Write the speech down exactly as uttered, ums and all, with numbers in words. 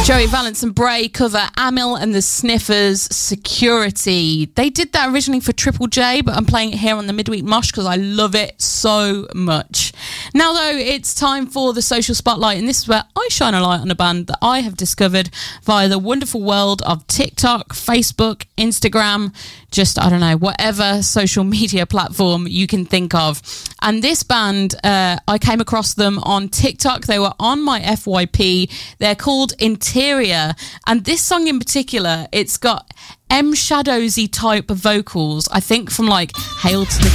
Joey Valence and Bray cover Amil and the Sniffers' Security. They did that originally for Triple J, but I'm playing it here on the Midweek Mosh because I love it so much. Now, though, it's time for the Social Spotlight, and this is where I shine a light on a band that I have discovered via the wonderful world of TikTok, Facebook, Instagram, just, I don't know, whatever social media platform you can think of. And this band, uh, I came across them on TikTok. They were on my F Y P. They're called Interior. And this song in particular, it's got M Shadowsy type vocals, I think from like Hail to the